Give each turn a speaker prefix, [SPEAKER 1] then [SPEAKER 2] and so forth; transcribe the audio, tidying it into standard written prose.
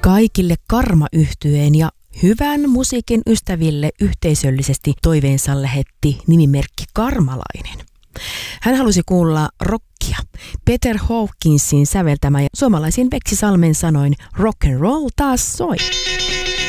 [SPEAKER 1] Kaikille Karma-yhtyeen ja hyvän musiikin ystäville yhteisöllisesti toiveensa lähetti nimimerkki Karmalainen. Hän halusi kuulla rockia. Peter Hawkinsin säveltämä ja suomalaisin Veksi Salmen sanoin rock and roll taas soi.